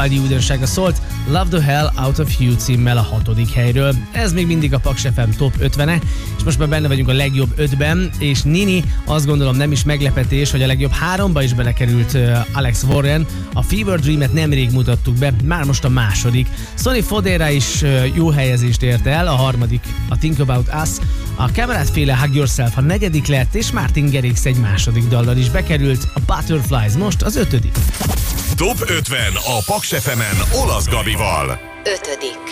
Capaldi újdonsága szólt, Love the Hell Out of You címmel a 6. helyről. Ez még mindig a Paks FM Top 50-e, és most már benne vagyunk a legjobb 5-ben, és Nini, azt gondolom nem is meglepetés, hogy a legjobb 3-ba is belekerült Alex Warren. A Fever Dream-et nemrég mutattuk be, már most a 2. Sonny Fodera is jó helyezést ért el, a 3. a Think About Us, a Cameron féle Hug Yourself a 4. lett, és Martin Garrix egy 2. dallal is bekerült, a Butterflies most az 5. Top 50 a Paks FM-en Olasz Gabival. 5.